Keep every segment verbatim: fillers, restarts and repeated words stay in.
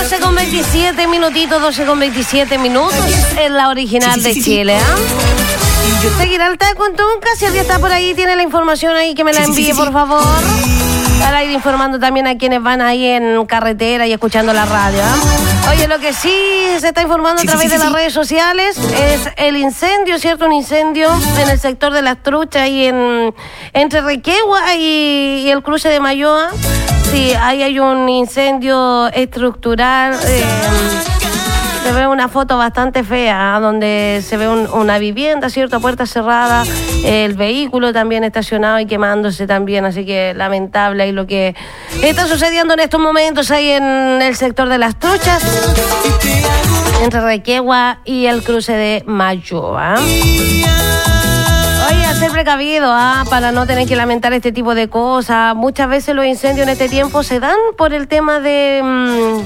doce con veintisiete minutitos, doce con veintisiete minutos en la original de Chile, ¿eh? Seguirá el taco en Tunca, si alguien está por ahí, tiene la información ahí, que me la envíe, por favor. Para ir informando también a quienes van ahí en carretera y escuchando la radio, ¿eh? Oye, lo que sí se está informando a través de las redes sociales es el incendio, ¿cierto? Un incendio en el sector de Las Truchas y en entre Requegua y, y el cruce de Mayoa. Sí, ahí hay un incendio estructural. Eh, se ve una foto bastante fea, ¿eh? Donde se ve un, una vivienda, ¿cierto? Puerta cerrada, el vehículo también estacionado y quemándose también. Así que lamentable ahí lo que está sucediendo en estos momentos ahí en el sector de Las Truchas, entre Requegua y el cruce de Mayoa. Oye, a ser precavido, ¿ah? Para no tener que lamentar este tipo de cosas. Muchas veces los incendios en este tiempo se dan por el tema de... Mmm,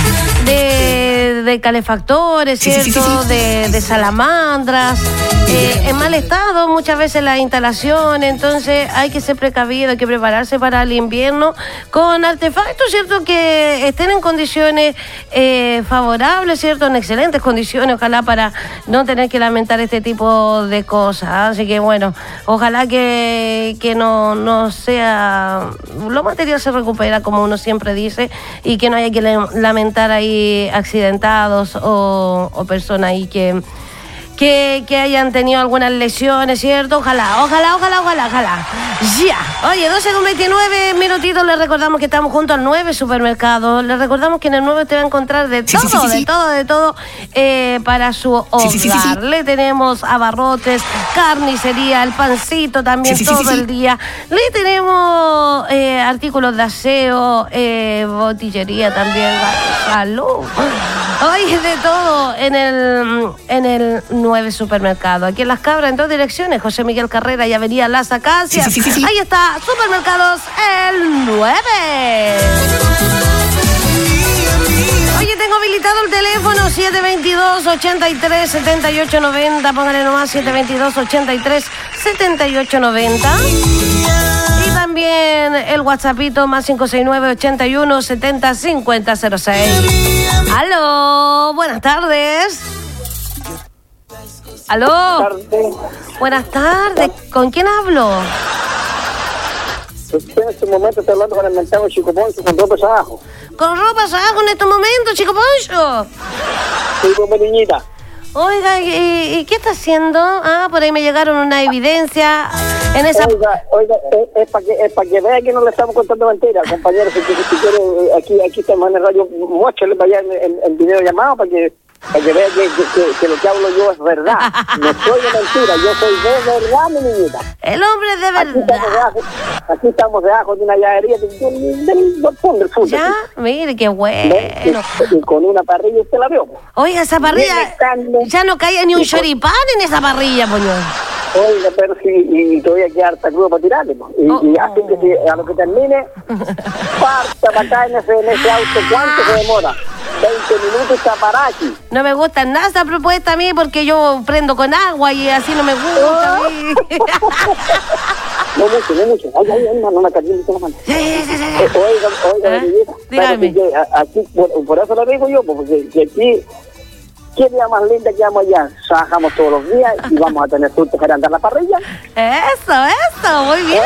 De, de calefactores, ¿cierto? Sí, sí, sí, sí. De, de salamandras, eh, en mal estado muchas veces las instalaciones, entonces hay que ser precavido, hay que prepararse para el invierno con artefactos, ¿cierto? Que estén en condiciones eh, favorables, ¿cierto? En excelentes condiciones, ojalá para no tener que lamentar este tipo de cosas. Así que bueno, ojalá que, que no, no sea... Lo material se recupera, como uno siempre dice, y que no haya que lamentar ahí accidentados o, o personas ahí que, que, que hayan tenido algunas lesiones, ¿cierto? Ojalá, ojalá, ojalá, ojalá, ojalá. Ya. Oye, doce con veintinueve minutitos, les recordamos que estamos junto al nueve Supermercado. Les recordamos que en el nueve te va a encontrar de sí, todo, sí, sí, de sí. todo, de todo eh, para su hogar. Sí, sí, sí, sí. Le tenemos abarrotes, carnicería, el pancito también sí, sí, todo sí, sí, el día. Le tenemos eh, artículos de aseo, eh, botillería también, salud. Oye, de todo en el, en el nueve Supermercado. Aquí en Las Cabras, en dos direcciones, José Miguel Carrera y Avenida Las Acacias. Sí, sí, sí, sí. Ahí está, Supermercados el nueve. Oye, tengo habilitado el teléfono siete veintidós, ochenta y tres, setenta y ocho noventa. Póngale nomás siete veintidós, ochenta y tres, setenta y ocho noventa. Y también el WhatsAppito más cinco seis nueve, ochenta y uno, setenta, cincuenta, cero seis. Aló, buenas tardes. Aló. Buenas tardes. Buenas tardes. ¿Con quién hablo? Usted en este momento está hablando con el mentado Chico Poncho con ropa abajo. Con ropa abajo en estos momentos, Chico Poncho. Sí, como niñita. Oiga, ¿y, ¿y qué está haciendo? Ah, por ahí me llegaron una evidencia en esa... Oiga, oiga, es, es para que, es pa que vea que no le estamos contando mentiras, compañeros. Si, si quiere, aquí, aquí estamos en el radio, muéstrale para allá en, en, en video llamado para que, para que vea que, que, que, que lo que hablo yo es verdad. No soy de mentira, yo soy de verdad, mi niñita. El hombre es de verdad. Aquí estamos debajo, aquí estamos debajo de una llavería del, del, del, del fútbol. Ya, mire, qué bueno. Y, y con una parrilla usted la vio. Oiga, esa parrilla, ya no caía ni un choripán en esa parrilla, poñón. Oiga, pero sí, y todavía queda harta crudo para tirarle, ¿no? Y, oh, y así que si, a lo que termine, parta para acá en ese, en ese auto, ¿cuánto se demora? veinte minutos está para aquí. No me gusta nada esa propuesta a mí porque yo prendo con agua y así no me gusta a mí. No mucho, no mucho. Ay, ay, ay, no, no me caliente la mano. Sí, sí, sí, sí. Eh, oiga, oiga, ¿Eh? belleza. Dígame. Que, aquí, por, por eso lo digo yo, porque que aquí... ¿Qué día más linda que vamos allá? Trabajamos todos los días y vamos a tener frutos para andar la parrilla. Eso, eso, muy bien.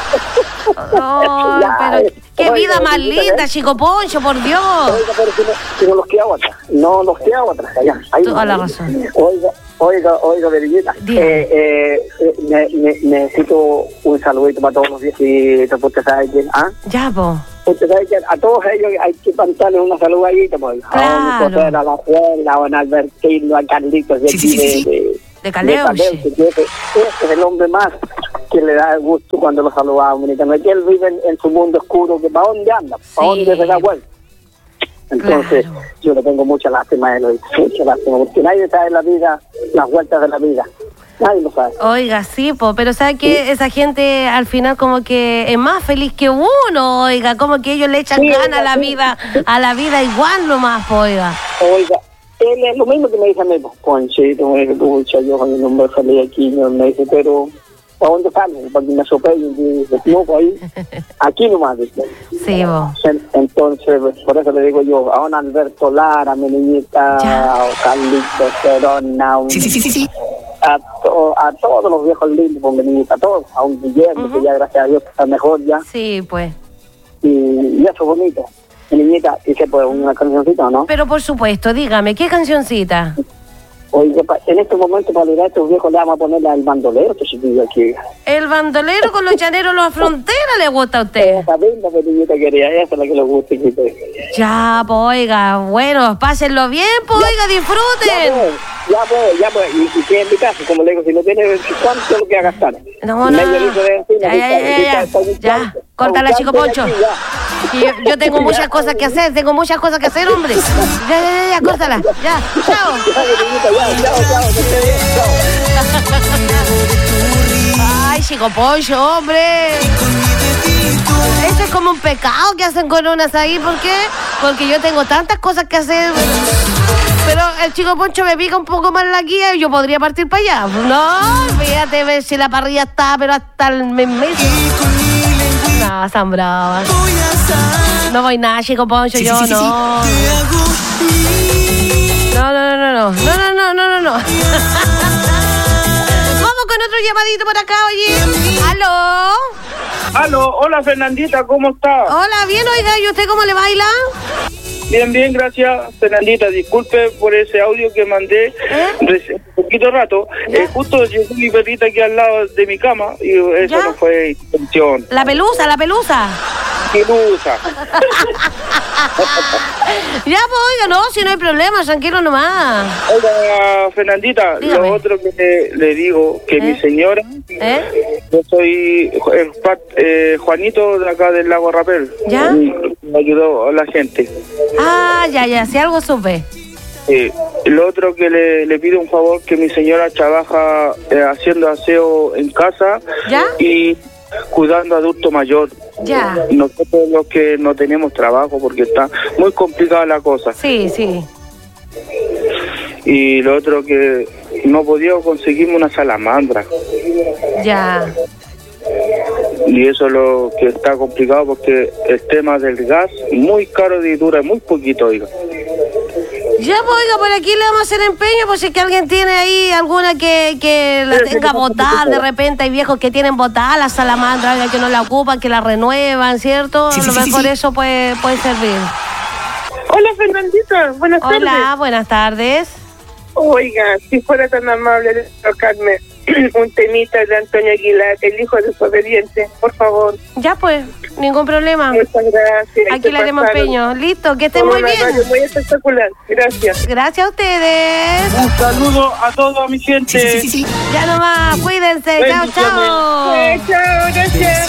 Oh, Ya, pero eh, qué oiga, vida más belleza, linda, ¿eh? Chico Poncho, por Dios. Oiga, pero si no, si no los quedamos atrás. No los quedamos atrás. Allá. Ahí, Toda la razón. Oiga, oiga, oiga, bellita. Eh, eh, eh, ne, ne, necesito un saludito para todos los viejitos, porque sabe que... ¿ah? Ya, po. Usted sabe que a todos ellos hay que cantarles una saludadita, pues. Claro. A don José, a la Juela, a don Albertino, a Carlitos de Sí, sí, sí, aquí sí. de... de De Caleuche. de Caleuche, que ese, ese es el hombre más que le da gusto cuando lo saludamos. No es que él vive en, en su mundo oscuro, que ¿para dónde anda? ¿Para Sí. dónde se da vuelta? Entonces, Claro. yo le tengo mucha lástima a él, mucha lástima, porque nadie sabe la vida, las vueltas de la vida. Nadie lo sabe. Oiga, sí, po, pero ¿sabe qué? Sí. Esa gente al final como que es más feliz que uno, oiga, como que ellos le echan Sí, ganas a la sí. vida, a la vida igual nomás, po, oiga. Oiga, él es lo mismo que me dice a mí, pues, Conchito, me dice, pucha, yo con el nombre salí aquí, no, me dice, pero ¿para dónde salgo? Para que me sopé y desnudo ahí. Aquí nomás. ¿Viste? Sí, vos. Entonces, por eso le digo yo, a don Alberto Lara, mi niñita, a Carlito Cerona, un, Sí, sí, sí, sí, sí. A, to, a todos los viejos lindos, con mi niñita, a todos, a un Guillermo, uh-huh. que ya gracias a Dios está mejor ya. Sí, pues. Y, y eso bonito. Mi niñita, ¿y se puede una cancioncita o no? Pero por supuesto, dígame, ¿qué cancioncita? Oye, en este momento para ir a estos viejos le vamos a poner al bandolero, que chiquillo aquí. El bandolero con los llaneros los fronteras le gusta a usted. Esa misma mi niñita quería, esa es la que le gusta. Ya, pues, oiga, bueno, pásenlo bien, pues, oiga, disfruten. Ya, pues, ya, pues, y, y que en mi caso, como le digo, si no tiene, ¿cuánto es lo que va a gastar? No, no, Medio litro de encina, ya, ya, ya, ya, ya, ya, córtala, chico Poncho. Y yo, yo tengo muchas cosas que hacer, tengo muchas cosas que hacer, hombre. Ya, ya, ya, ya, córtala, ya, chao. Chao, chao, chao. Ay, chico Poncho, hombre. Eso es como un pecado que hacen coronas ahí, ¿por qué? Porque yo tengo tantas cosas que hacer. Pero el chico Poncho me pica un poco más la guía y yo podría partir para allá. No, fíjate, ver si la parrilla está, pero hasta el mes. No, están bravas. No voy nada, chico Poncho, sí, yo sí, sí, no. sí. No, no, no, no, no, no, no, no, no, no. Vamos con otro llamadito por acá, oye. ¿Aló? Aló, hola Fernandita, ¿cómo está? Hola, bien, oiga, ¿y usted cómo le baila? Bien, bien, gracias Fernandita. Disculpe por ese audio que mandé ¿Eh? un poquito rato. Eh, justo llegó mi perrita aquí al lado de mi cama y eso ¿Ya? no fue intención. La pelusa, la pelusa. Pelusa. Ya, pues, oiga, no, si no hay problema, tranquilo nomás. Oiga, Fernandita, Dígame. Lo otro que le, le digo, que ¿Eh? mi señora, ¿Eh? yo soy el, eh, Juanito de acá del Lago Rapel. ¿Ya? Me ayudó a la gente. Ah, ya, ya, si algo supe. Eh, lo otro que le, le pido un favor, que mi señora trabaja eh, haciendo aseo en casa ¿Ya? y cuidando a adulto mayor. Ya. Nosotros los que no tenemos trabajo porque está muy complicada la cosa. Sí, sí. Y lo otro que no podía conseguirme una salamandra. Ya. Y eso es lo que está complicado porque el tema del gas muy caro y dura muy poquito, oiga. Ya, pues, oiga, por aquí le vamos a hacer empeño, por si es que alguien tiene ahí alguna que, que la tenga botada, de repente hay viejos que tienen botada la salamandra, oiga, que no la ocupan, que la renuevan, ¿cierto? Sí, sí, a lo sí, mejor sí, sí. eso puede, puede servir. Hola Fernandita, buenas tardes. Hola, buenas tardes. Oiga, si fuera tan amable de tocarme un temita de Antonio Aguilar, el hijo desobediente, por favor. Ya, pues, ningún problema. Muchas gracias. Aquí le haremos empeño. Listo, que esté muy bien. Muy espectacular, gracias. Gracias a ustedes. Un saludo a toda mi gente. Sí, sí, sí, sí. Ya nomás, cuídense. Chao, chao. Eh, chao, gracias.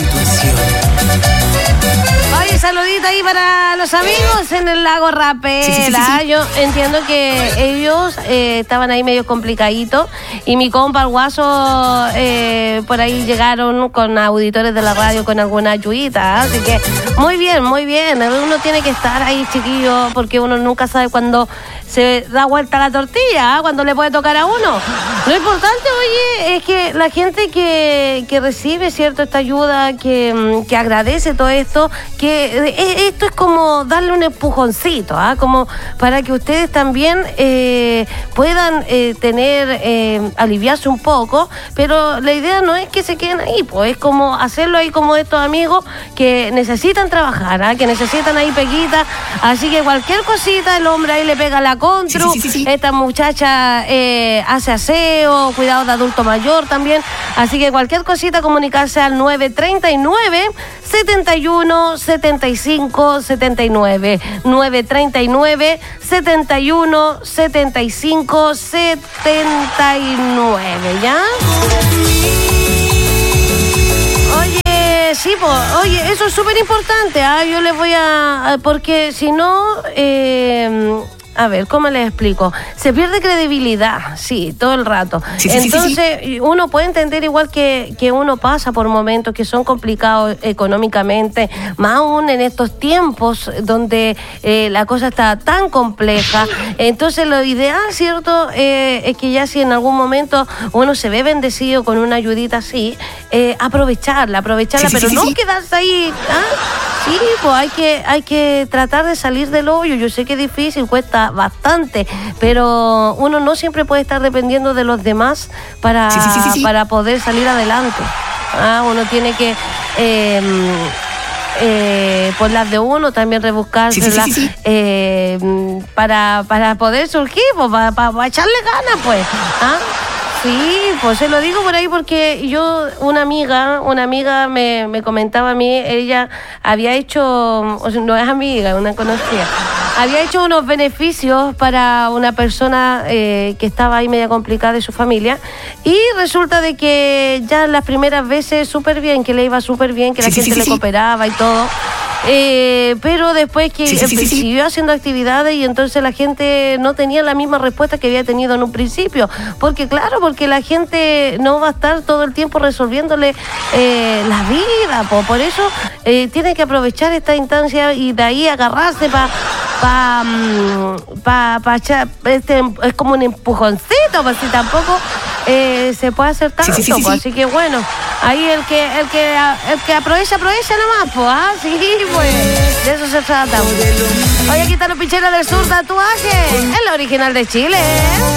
Oye, saludito ahí para los amigos en el Lago Rapel. Sí, sí, sí, sí, sí. Yo entiendo que ellos eh, estaban ahí medio complicaditos y mi compa, el Guaso, eh, por ahí llegaron con auditores de la radio con alguna ayudita. Así que muy bien, muy bien. Uno tiene que estar ahí, chiquillo, porque uno nunca sabe cuándo se da vuelta la tortilla, ¿eh? Cuando le puede tocar a uno. Lo importante, oye, es que la gente que, que recibe, ¿cierto?, esta ayuda, que, que agradece todo esto, que esto es como darle un empujoncito, ¿ah? Como para que ustedes también eh, puedan eh, tener, eh, aliviarse un poco, pero la idea no es que se queden ahí, pues es como hacerlo ahí como estos amigos que necesitan trabajar, ¿ah? Que necesitan ahí peguita, así que cualquier cosita el hombre ahí le pega la contru, Sí, sí, sí, sí. esta muchacha eh, hace aseo, cuidado de adulto mayor también, así que cualquier cosita comunicarse al nueve treinta y nueve, setenta y uno, setenta y cinco, setenta y nueve, nueve treinta y nueve, setenta y uno, setenta y cinco, setenta y nueve, ¿ya? Oye, sí, pues, oye, eso es súper importante, ¿ah? Yo les voy a... porque si no... Eh, A ver, ¿cómo les explico? Se pierde credibilidad, sí, todo el rato. Sí, sí, Entonces, sí, sí. uno puede entender igual que, que uno pasa por momentos que son complicados económicamente, más aún en estos tiempos donde eh, la cosa está tan compleja. Entonces, lo ideal, ¿cierto?, eh, es que ya si en algún momento uno se ve bendecido con una ayudita así, eh, aprovecharla, aprovecharla, Sí, sí, pero sí, no sí. quedarse ahí. ¿Ah? Sí, pues hay que, hay que tratar de salir del hoyo. Yo sé que es difícil, cuesta bastante, pero uno no siempre puede estar dependiendo de los demás para, Sí, sí, sí, sí, sí. para poder salir adelante. Ah, uno tiene que, eh, eh, por las de uno, también rebuscárselas Sí, sí, sí, sí, sí. eh, para, para poder surgir, pues, para, para, para echarle ganas, pues. ¿Ah? Sí, pues se lo digo por ahí porque yo, una amiga, una amiga me, me comentaba a mí, ella había hecho, o sea, no es amiga, una conocida, había hecho unos beneficios para una persona eh, que estaba ahí media complicada de su familia y resulta de que ya las primeras veces súper bien, que le iba súper bien, que la Sí, sí, gente sí, le sí. cooperaba y todo. Eh, pero después que Sí, sí, sí, sí, sí. siguió haciendo actividades y entonces la gente no tenía la misma respuesta que había tenido en un principio, porque claro, porque la gente no va a estar todo el tiempo resolviéndole eh, la vida, po. Por eso eh, tiene que aprovechar esta instancia y de ahí agarrarse para pa, pa, pa, echar- este, es como un empujoncito, pues si tampoco eh, se puede hacer tanto, Sí, sí, sí, sí, pues, sí. así que bueno, ahí el que el que el que aprovecha, aprovecha nomás, pues, ah, sí, pues, de eso se trata. Oye, aquí están los Picheros del Sur, tatuaje, es la original de Chile, ¿eh?